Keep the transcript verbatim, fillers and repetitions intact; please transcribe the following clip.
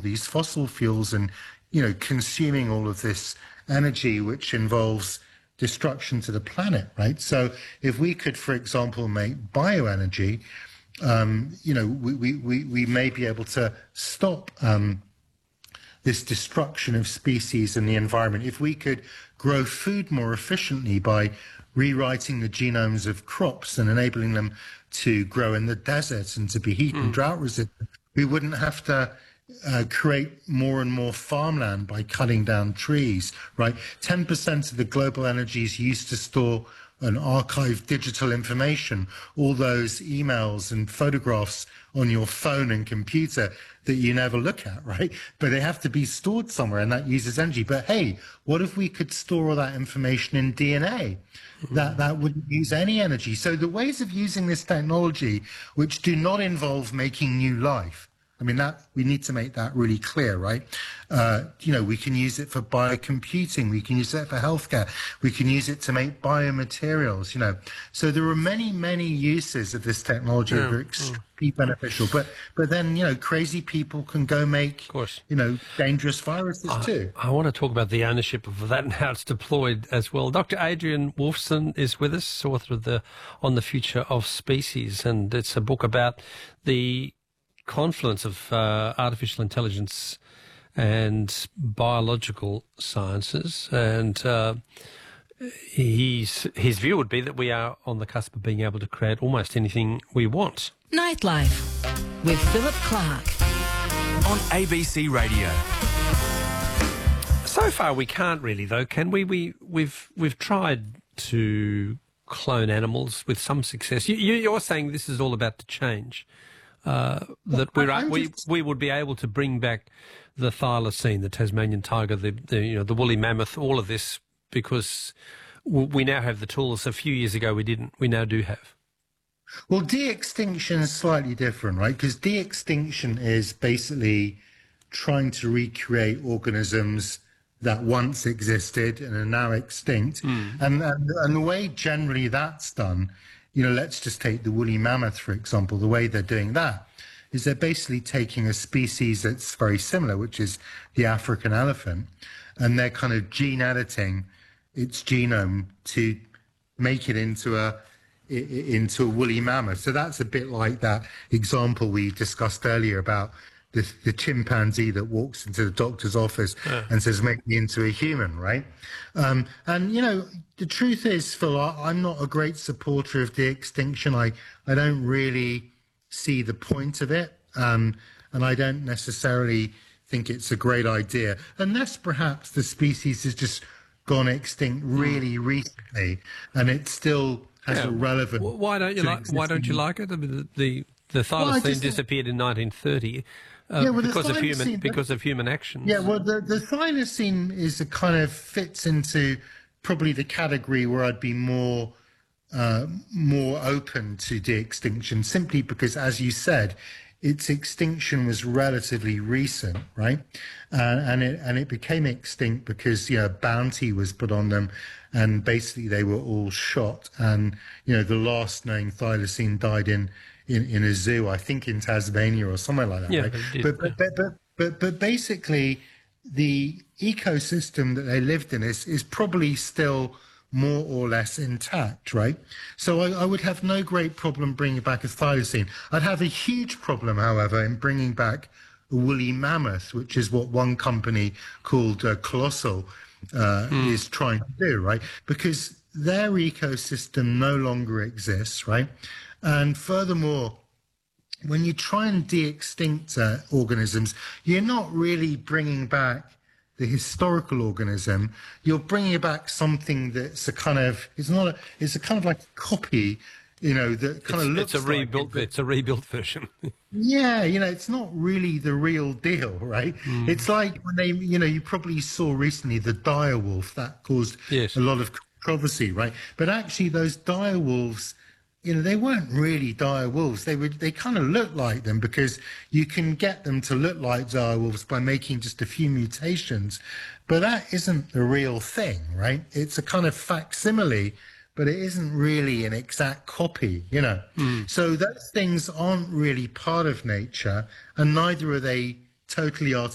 these fossil fuels and, you know, consuming all of this energy, which involves destruction to the planet, right? So if we could, for example, make bioenergy, um, you know, we, we, we, we may be able to stop um, this destruction of species and the environment. If we could grow food more efficiently by rewriting the genomes of crops and enabling them to grow in the desert and to be heat and drought resistant, we wouldn't have to uh, create more and more farmland by cutting down trees, right? ten percent of the global energy is used to store and archive digital information, all those emails and photographs on your phone and computer that you never look at, right? But they have to be stored somewhere, and that uses energy. But hey, what if we could store all that information in D N A? Mm-hmm. That that wouldn't use any energy. So the ways of using this technology, which do not involve making new life, I mean, that we need to make that really clear, right? Uh, you know, we can use it for biocomputing. We can use it for healthcare. We can use it to make biomaterials, you know. So there are many, many uses of this technology yeah. that are extremely beneficial. But but then, you know, crazy people can go make, of course, you know, dangerous viruses I, too. I want to talk about the ownership of that and how it's deployed as well. Doctor Adrian Wolfson is with us, author of the On the Future of Species, and it's a book about the confluence of uh, artificial intelligence and biological sciences, and uh, he's, his view would be that we are on the cusp of being able to create almost anything we want. Nightlife with Philip Clark on A B C Radio. So far, we can't really, though, can we? We we've we've tried to clone animals with some success. You, you're saying this is all about to change. Uh, that we're, I'm we just... we would be able to bring back the thylacine, the Tasmanian tiger, the, the you know the woolly mammoth, all of this, because we now have the tools. A few years ago we didn't. We now do have. Well, de-extinction is slightly different, right? Because de-extinction is basically trying to recreate organisms that once existed and are now extinct. Mm. And, and and the way generally that's done, you know, let's just take the woolly mammoth, for example. The way they're doing that is they're basically taking a species that's very similar, which is the African elephant, and they're kind of gene editing its genome to make it into a into a woolly mammoth. So that's a bit like that example we discussed earlier about the, the chimpanzee that walks into the doctor's office yeah. and says, make me into a human, right? Um, and, you know, the truth is, Phil, I, I'm not a great supporter of de-extinction. I, I don't really see the point of it. Um, and I don't necessarily think it's a great idea, unless perhaps the species has just gone extinct really mm. recently and it still has yeah. a relevance. Why don't you like? Why don't you like it? I mean, the the thylacine well, disappeared in nineteen thirty. Uh, yeah, well, because of human because of human actions. Yeah, well, the the thylacine is a kind of fits into probably the category where I'd be more uh, more open to de-extinction, simply because, as you said, its extinction was relatively recent, right? Uh, and it and it became extinct because, you know, bounty was put on them, and basically they were all shot. And, you know, the last known thylacine died in. In, in a zoo, I think in Tasmania or somewhere like that. Yeah, right? did, but, but, yeah. but, but, but, but basically, the ecosystem that they lived in is, is probably still more or less intact, right? So I, I would have no great problem bringing back a thylacine. I'd have a huge problem, however, in bringing back a woolly mammoth, which is what one company called uh, Colossal uh, mm. is trying to do, right? Because their ecosystem no longer exists, right? And furthermore, when you try and de-extinct uh, organisms, you're not really bringing back the historical organism. You're bringing back something that's a kind of, it's not a, it's a kind of like a copy, you know, that kind it's, of looks it's a rebuilt, like it, it's a rebuilt version. Yeah, you know, it's not really the real deal, right? Mm. It's like when they, you know, you probably saw recently the dire wolf that caused yes. a lot of controversy, right? But actually those dire wolves, you know, they weren't really dire wolves. They would, they kind of looked like them because you can get them to look like dire wolves by making just a few mutations. But that isn't the real thing, right? It's a kind of facsimile, but it isn't really an exact copy, you know. Mm. So those things aren't really part of nature, and neither are they totally artificial.